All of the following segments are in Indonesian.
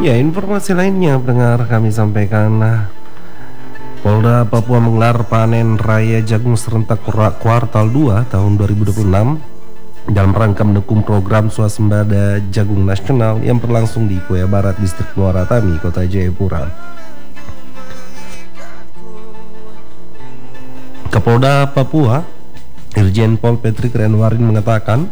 Ya, informasi lainnya pendengar kami sampaikan. Polda Papua menggelar panen raya jagung serentak kuartal 2 tahun 2026 dalam rangka mendukung program swasembada jagung nasional yang berlangsung di Koya Barat, Distrik Muara Tami, Kota Jayapura. Kapolda Papua, Irjen Pol Patrick Renwarin mengatakan,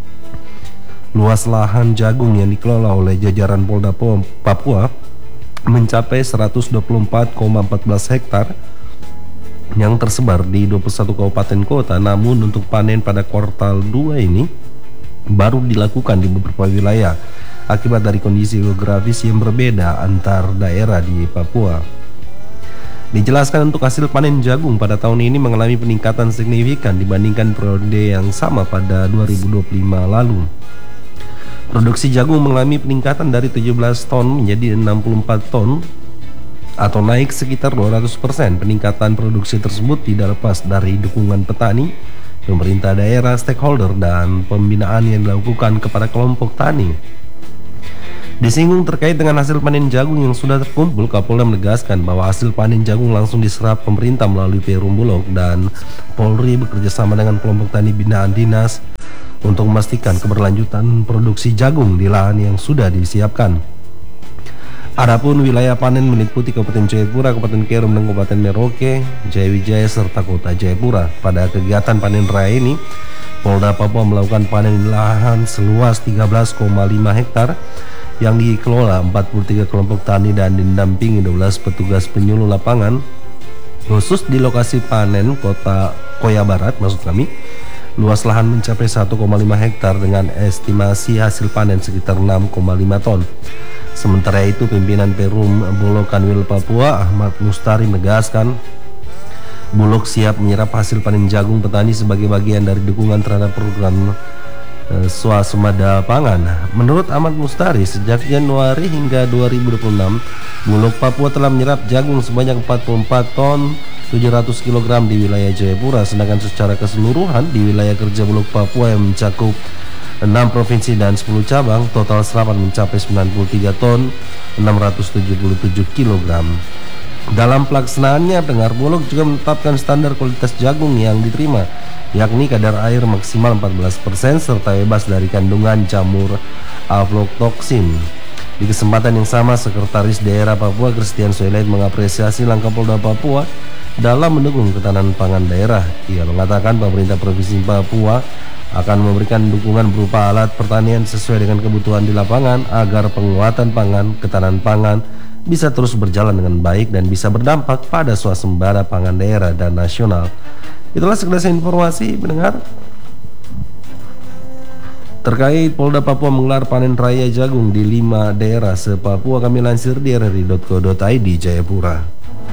luas lahan jagung yang dikelola oleh jajaran Polda Papua mencapai 124,14 hektar yang tersebar di 21 kabupaten kota. Namun untuk panen pada kuartal 2 ini baru dilakukan di beberapa wilayah akibat dari kondisi geografis yang berbeda antar daerah di Papua. Dijelaskan untuk hasil panen jagung pada tahun ini mengalami peningkatan signifikan dibandingkan periode yang sama pada 2025 lalu. Produksi jagung mengalami peningkatan dari 17 ton menjadi 64 ton atau naik sekitar 200%. Peningkatan produksi tersebut tidak lepas dari dukungan petani, pemerintah daerah, stakeholder, dan pembinaan yang dilakukan kepada kelompok tani. Disinggung terkait dengan hasil panen jagung yang sudah terkumpul, Kapolda menegaskan bahwa hasil panen jagung langsung diserap pemerintah melalui Perum Bulog dan Polri bekerjasama dengan kelompok tani binaan dinas untuk memastikan keberlanjutan produksi jagung di lahan yang sudah disiapkan. Adapun wilayah panen meliputi Kabupaten Jayapura, Kabupaten Kerum, dan Kabupaten Merauke, Jayawijaya, serta Kota Jayapura. Pada kegiatan panen raya ini, Polda Papua melakukan panen di lahan seluas 13,5 hektar yang dikelola 43 kelompok tani dan didampingi 12 petugas penyuluh lapangan. Khusus di lokasi panen Kota Koya Barat, luas lahan mencapai 1,5 hektar dengan estimasi hasil panen sekitar 6,5 ton. Sementara itu, pimpinan Perum Bulog Kanwil Papua Ahmad Mustari menegaskan Bulog siap menyerap hasil panen jagung petani sebagai bagian dari dukungan terhadap program swasembada pangan. Menurut Ahmad Mustari, sejak Januari hingga 2026, Bulog Papua telah menyerap jagung sebanyak 44 ton 700 kg di wilayah Jayapura, sedangkan secara keseluruhan di wilayah kerja Bulog Papua yang mencakup 6 provinsi dan 10 cabang, total serapan mencapai 93 ton 677 kg. Dalam pelaksanaannya, pendengar, Bulog juga menetapkan standar kualitas jagung yang diterima, yakni kadar air maksimal 14% serta bebas dari kandungan jamur aflatoxin. Di kesempatan yang sama, Sekretaris Daerah Papua Christian Soilait mengapresiasi langkah Polda Papua dalam mendukung ketahanan pangan daerah. Ia mengatakan pemerintah Provinsi Papua akan memberikan dukungan berupa alat pertanian sesuai dengan kebutuhan di lapangan agar penguatan pangan, ketahanan pangan bisa terus berjalan dengan baik dan bisa berdampak pada swasembada pangan daerah dan nasional. Itulah sekedar informasi pendengar terkait Polda Papua menggelar panen raya jagung di 5 daerah se-Papua. Kami lansir di rri.co.id Jayapura.